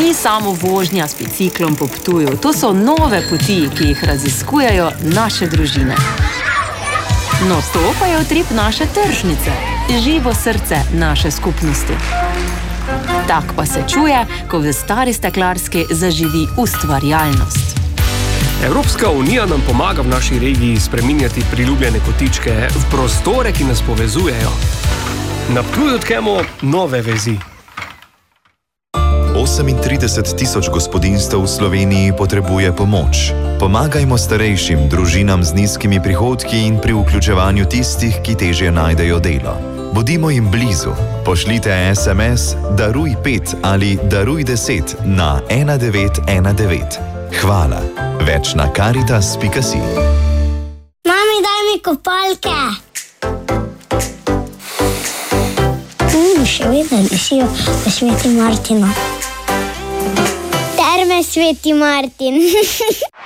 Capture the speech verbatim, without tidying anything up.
ni samo vožnja s biciklom po Ptuju, to so nove poti, ki jih raziskujejo naše družine. No, to pa je utrip naše tržnice, živo srce naše skupnosti. Tak pa se čuje, ko v Stari Steklarski zaživi ustvarjalnost. Evropska unija nam pomaga v naši regiji spreminjati priljubljene kotičke v prostore, ki nas povezujejo. Na Ptuju odkrijemo nove vezi. osemintrideset tisoč gospodinjstev v Sloveniji potrebuje pomoč. Pomagajmo starejšim, družinam z nizkimi prihodki in pri vključevanju tistih, ki težje najdejo delo. Bodimo jim blizu. Pošljite es em es Daruj pet ali Daruj deset na ena devet ena devet. Hvala. Več na karitas pika si. Mami, daj mi kopalke. Mm, še vedno lisijo v Sveti Martinu. Terme Sveti Martin.